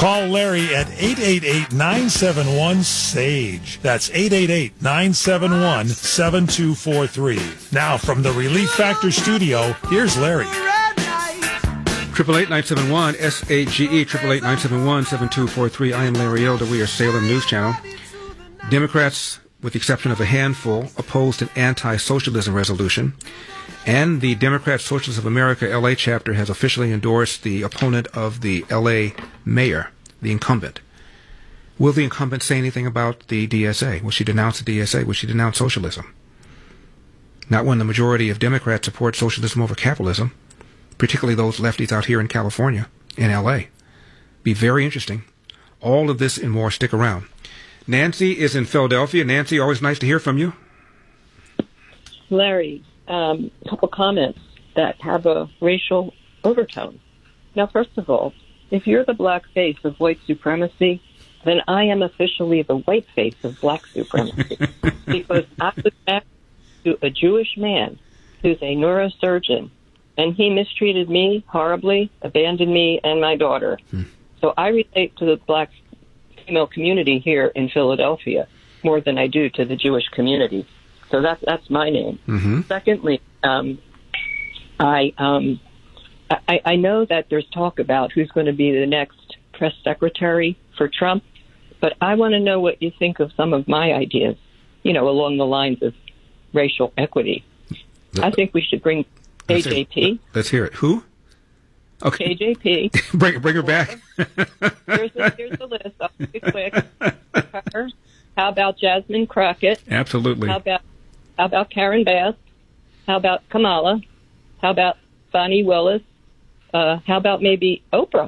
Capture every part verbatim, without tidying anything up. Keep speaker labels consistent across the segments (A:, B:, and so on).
A: Call Larry at eight eight eight, nine seven one, S A G E. That's eight eight eight, nine seven one, seven two four three. Now, from the Relief Factor studio, here's Larry.
B: Triple eight nine seven one S A G E, triple eight nine seven one seven two four three. I am Larry Elder. We are Salem News Channel. Democrats, with the exception of a handful, opposed an anti-socialism resolution, and the Democrat Socialists of America L A chapter has officially endorsed the opponent of the L A mayor, the incumbent. Will the incumbent say anything about the D S A? Will she denounce the D S A? Will she denounce socialism? Not when the majority of Democrats support socialism over capitalism, particularly those lefties out here in California, in L A. Be very interesting. All of this and more. Stick around. Nancy is in Philadelphia. Nancy, always nice to hear from you.
C: Larry, um, a couple comments that have a racial overtone. Now, first of all, if you're the black face of white supremacy, then I am officially the white face of black supremacy. Because I was married to a Jewish man who's a neurosurgeon, and he mistreated me horribly, abandoned me and my daughter. Hmm. So I relate to the black female community here in Philadelphia more than I do to the Jewish community. So that's that's my name. Mm-hmm. Secondly, um, I, um, I I know that there's talk about who's going to be the next press secretary for Trump, but I want to know what you think of some of my ideas, you know, along the lines of racial equity. I think we should bring K J P.
B: Let's hear it. Who? Okay.
C: K J P.
B: bring, bring her back.
C: here's, the, here's the list. I'll be quick. How about Jasmine Crockett?
B: Absolutely.
C: How about how about Karen Bass? How about Kamala? How about Bonnie Willis? Uh, how about maybe Oprah?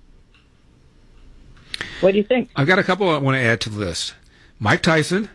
C: What do you think?
B: I've got a couple I want to add to the list. Mike Tyson,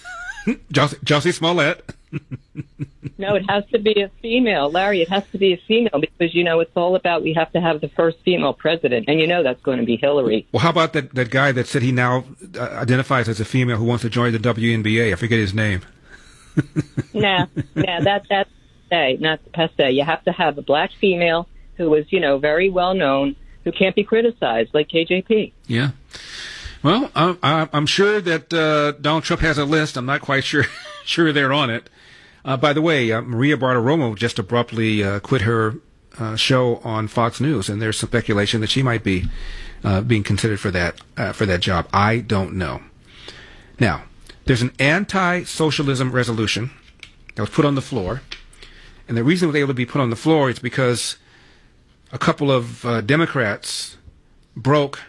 B: Jussie Smollett.
C: No, it has to be a female. Larry, it has to be a female because, you know, it's all about we have to have the first female president. And you know that's going to be Hillary.
B: Well, how about that, that guy that said he now uh, identifies as a female who wants to join the W N B A? I forget his name.
C: nah, nah, that, that's passe, not passe. You have to have a black female who is, you know, very well known, who can't be criticized, like K J P.
B: Yeah. Well, I, I'm sure that uh, Donald Trump has a list. I'm not quite sure sure they're on it. Uh, by the way, uh, Maria Bartiromo just abruptly uh, quit her uh, show on Fox News, and there's some speculation that she might be uh, being considered for that uh, for that job. I don't know. Now, there's an anti-socialism resolution that was put on the floor, and the reason it was able to be put on the floor is because a couple of uh, Democrats broke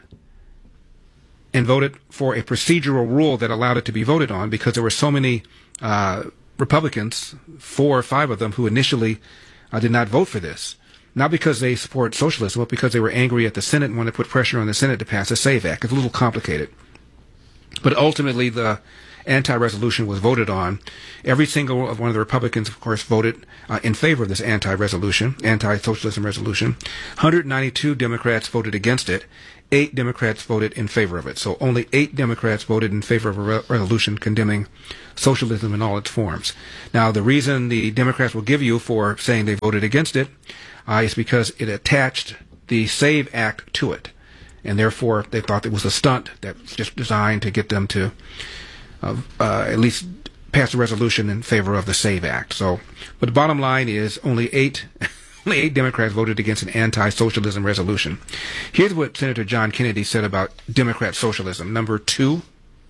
B: and voted for a procedural rule that allowed it to be voted on because there were so many uh, Republicans, four or five of them, who initially uh, did not vote for this. Not because they support socialism, but because they were angry at the Senate and wanted to put pressure on the Senate to pass the SAVE Act. It's a little complicated. But ultimately, the anti-resolution was voted on. Every single of one of the Republicans, of course, voted uh, in favor of this anti-resolution, anti-socialism resolution. one hundred ninety-two Democrats voted against it. Eight Democrats voted in favor of it. So only eight Democrats voted in favor of a re- resolution condemning socialism in all its forms. Now, the reason the Democrats will give you for saying they voted against it uh, is because it attached the SAVE Act to it. And therefore, they thought it was a stunt that was just designed to get them to uh, uh, at least pass a resolution in favor of the SAVE Act. So, but the bottom line is only eight Only eight Democrats voted against an anti-socialism resolution. Here's what Senator John Kennedy said about Democrat socialism. Number two.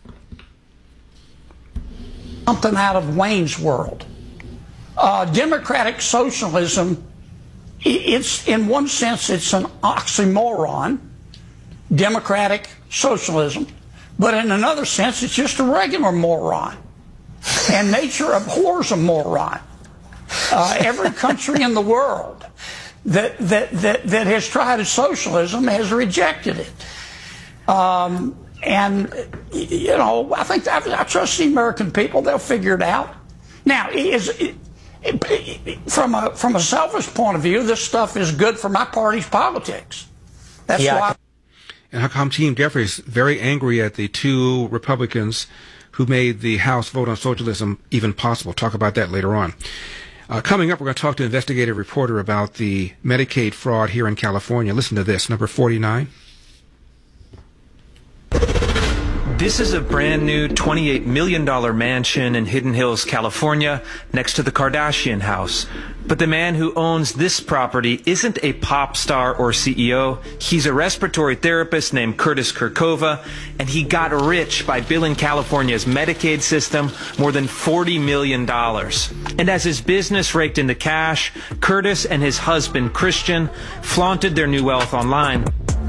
D: Something out of Wayne's World. Uh, democratic socialism, it's in one sense, it's an oxymoron, democratic socialism. But in another sense, it's just a regular moron. And nature abhors a moron. Uh, every country in the world that, that, that, that has tried socialism has rejected it. Um, and, you know, I think I, I trust the American people. They'll figure it out. Now, is, it, it, from, a, from a selfish point of view, this stuff is good for my party's politics. That's yeah. why.
B: And Hakeem Jeffries very angry at the two Republicans who made the House vote on socialism even possible. Talk about that later on. Uh, coming up, we're going to talk to an investigative reporter about the Medicaid fraud here in California. Listen to this, number forty-nine.
E: This is a brand new twenty-eight million dollars mansion in Hidden Hills, California, next to the Kardashian house. But the man who owns this property isn't a pop star or C E O. He's a respiratory therapist named Curtis Kurkova, and he got rich by billing California's Medicaid system more than forty million dollars. And as his business raked in the cash, Curtis and his husband, Christian, flaunted their new wealth online.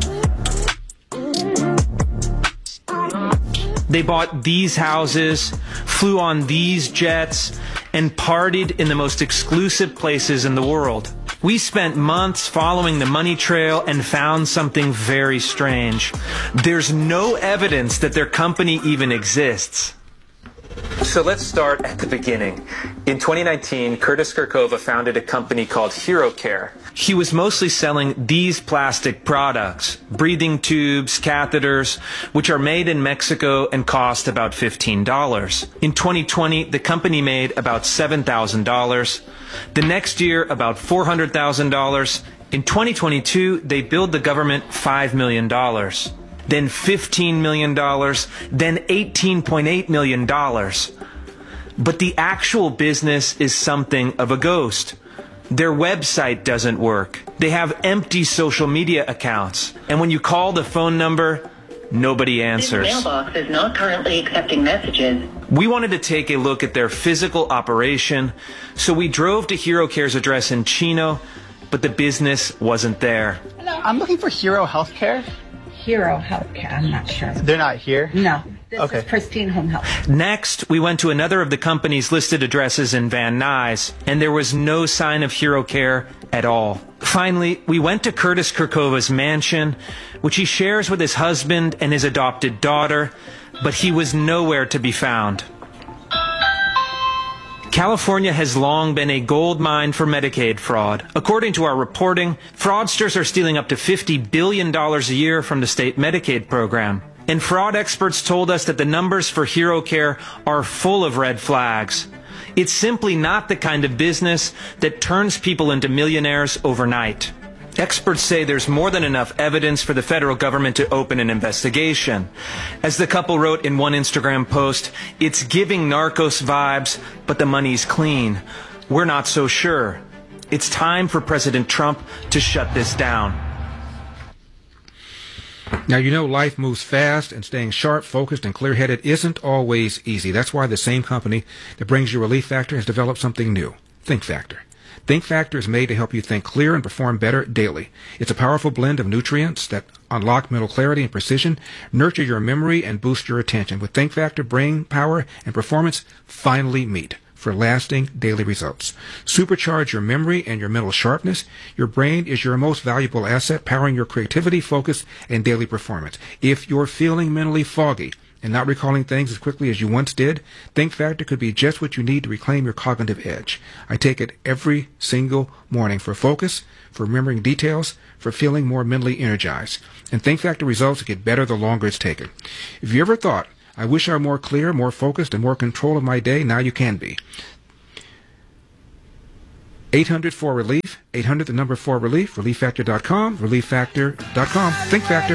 E: They bought these houses, flew on these jets, and partied in the most exclusive places in the world. We spent months following the money trail and found something very strange. There's no evidence that their company even exists. So let's start at the beginning. In twenty nineteen, Curtis Kurkova founded a company called HeroCare. He was mostly selling these plastic products, breathing tubes, catheters, which are made in Mexico and cost about fifteen dollars. In twenty twenty, the company made about seven thousand dollars. The next year, about four hundred thousand dollars. In twenty twenty-two, they billed the government five million dollars. Then fifteen million dollars, then eighteen point eight million dollars. But the actual business is something of a ghost. Their website doesn't work. They have empty social media accounts. And when you call the phone number, nobody answers.
F: This mailbox is not currently accepting messages.
E: We wanted to take a look at their physical operation, so we drove to HeroCare's address in Chino, but the business wasn't there.
G: Hello. I'm looking for Hero Healthcare.
H: Hero Healthcare, I'm not sure.
G: They're not here?
H: No. This
G: okay.
H: is Pristine Home Health.
E: Next, we went to another of the company's listed addresses in Van Nuys, and there was no sign of HeroCare at all. Finally, we went to Curtis Kurkova's mansion, which he shares with his husband and his adopted daughter, but he was nowhere to be found. California has long been a gold mine for Medicaid fraud. According to our reporting, fraudsters are stealing up to fifty billion dollars a year from the state Medicaid program. And fraud experts told us that the numbers for HeroCare are full of red flags. It's simply not the kind of business that turns people into millionaires overnight. Experts say there's more than enough evidence for the federal government to open an investigation. As the couple wrote in one Instagram post, it's giving Narcos vibes, but the money's clean. We're not so sure. It's time for President Trump to shut this down.
B: Now, you know life moves fast, and staying sharp, focused, and clear-headed isn't always easy. That's why the same company that brings you Relief Factor has developed something new, Think Factor. Think Factor is made to help you think clear and perform better daily. It's a powerful blend of nutrients that unlock mental clarity and precision, nurture your memory, and boost your attention. With Think Factor, brain power and performance finally meet for lasting daily results. Supercharge your memory and your mental sharpness. Your brain is your most valuable asset, powering your creativity, focus, and daily performance. If you're feeling mentally foggy and not recalling things as quickly as you once did, Think Factor could be just what you need to reclaim your cognitive edge. I take it every single morning for focus, for remembering details, for feeling more mentally energized. And Think Factor results get better the longer it's taken. If you ever thought, I wish I were more clear, more focused, and more control of my day, now you can be. eight hundred four relief, eight hundred the number four relief, relief factor dot com, relief factor dot com. Think Factor.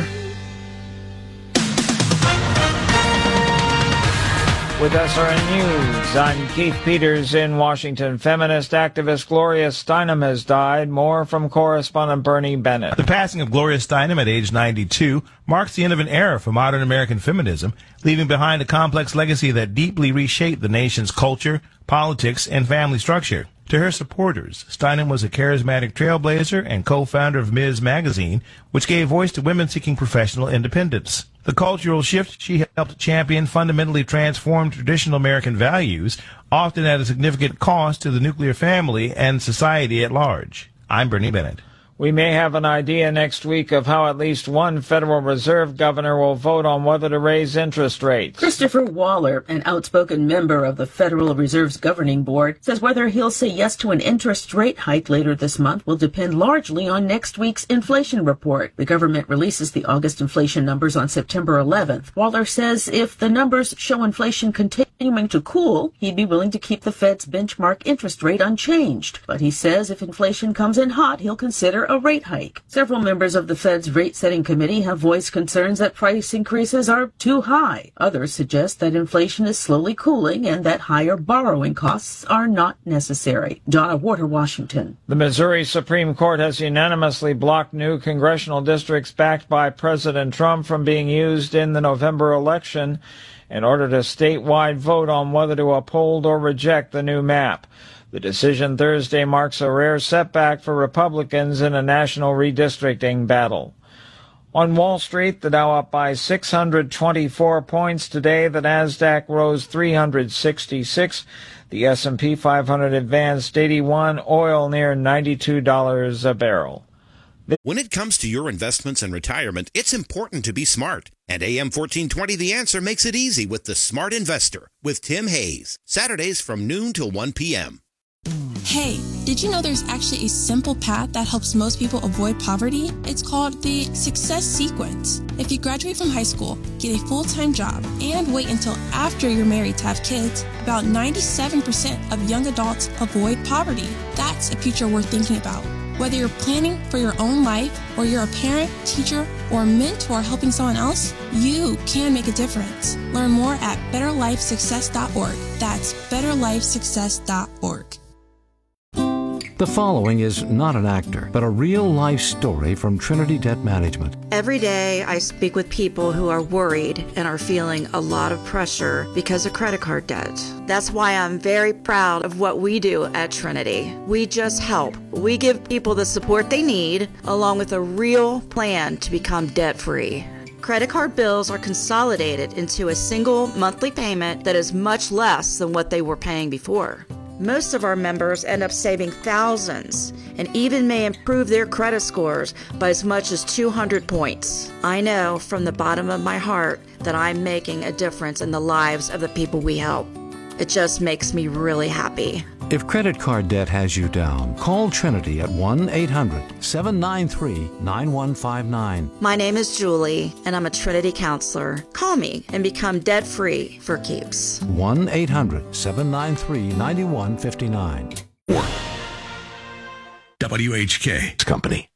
I: With S R N News, I'm Keith Peters in Washington. Feminist activist Gloria Steinem has died. More from correspondent Bernie Bennett.
J: The passing of Gloria Steinem at age ninety-two marks the end of an era for modern American feminism, leaving behind a complex legacy that deeply reshaped the nation's culture, politics, and family structure. To her supporters, Steinem was a charismatic trailblazer and co-founder of Miz Magazine, which gave voice to women seeking professional independence. The cultural shift she helped champion fundamentally transformed traditional American values, often at a significant cost to the nuclear family and society at large. I'm Bernie Bennett.
I: We may have an idea next week of how at least one Federal Reserve governor will vote on whether to raise interest rates.
K: Christopher Waller, an outspoken member of the Federal Reserve's governing board, says whether he'll say yes to an interest rate hike later this month will depend largely on next week's inflation report. The government releases the August inflation numbers on September eleventh. Waller says if the numbers show inflation continuing to cool, he'd be willing to keep the Fed's benchmark interest rate unchanged. But he says if inflation comes in hot, he'll consider a rate hike. Several members of the Fed's rate-setting committee have voiced concerns that price increases are too high. Others suggest that inflation is slowly cooling and that higher borrowing costs are not necessary. Donna Warder, Washington.
I: The Missouri Supreme Court has unanimously blocked new congressional districts backed by President Trump from being used in the November election and ordered a statewide vote on whether to uphold or reject the new map. The decision Thursday marks a rare setback for Republicans in a national redistricting battle. On Wall Street, the Dow up by six hundred twenty-four points today. The Nasdaq rose three hundred sixty-six. The S and P five hundred advanced eighty-one. Oil near ninety-two dollars a barrel.
L: When it comes to your investments and retirement, it's important to be smart. And A M fourteen twenty The Answer makes it easy with the Smart Investor with Tim Hayes. Saturdays from noon till one p.m.
M: Hey, did you know there's actually a simple path that helps most people avoid poverty? It's called the Success Sequence. If you graduate from high school, get a full-time job, and wait until after you're married to have kids, about ninety-seven percent of young adults avoid poverty. That's a future worth thinking about. Whether you're planning for your own life, or you're a parent, teacher, or mentor helping someone else, you can make a difference. Learn more at better life success dot org. That's better life success dot org.
N: The following is not an actor, but a real-life story from Trinity Debt Management.
O: Every day I speak with people who are worried and are feeling a lot of pressure because of credit card debt. That's why I'm very proud of what we do at Trinity. We just help. We give people the support they need, along with a real plan to become debt-free. Credit card bills are consolidated into a single monthly payment that is much less than what they were paying before. Most of our members end up saving thousands and even may improve their credit scores by as much as two hundred points. I know from the bottom of my heart that I'm making a difference in the lives of the people we help. It just makes me really happy.
N: If credit card debt has you down, call Trinity at one eight hundred seven nine three nine one five nine.
O: My name is Julie, and I'm a Trinity counselor. Call me and become debt-free for keeps.
N: one eight hundred seven nine three nine one five nine.
P: W H K Company.